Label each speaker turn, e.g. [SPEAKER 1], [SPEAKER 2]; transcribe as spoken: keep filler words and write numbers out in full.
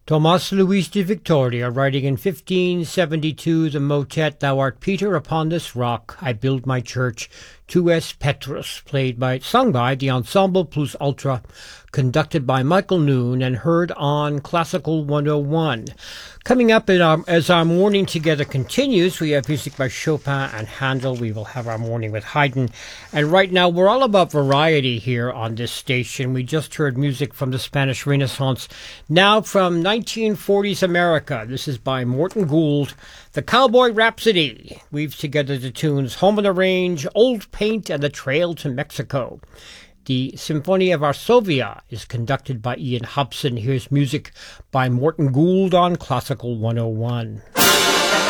[SPEAKER 1] Tomas Luis de Victoria, writing in fifteen seventy-two the motet Thou art Peter, upon this rock I build my church, Tu es Petrus, played by, sung by the Ensemble Plus Ultra, conducted by Michael Noon, and heard on Classical one oh one. Coming up in our, as our morning together continues, we have music by Chopin and Handel. We will have our morning with Haydn. And right now, we're all about variety here on this station. We just heard music from the Spanish Renaissance. Now from nineteen forties America, this is by Morton Gould, The Cowboy Rhapsody. Weaves together the tunes Home on the Range, Old Paint, and The Trail to Mexico. The Symphony of Varsovia is conducted by Ian Hobson. Here's music by Morton Gould on Classical one oh one.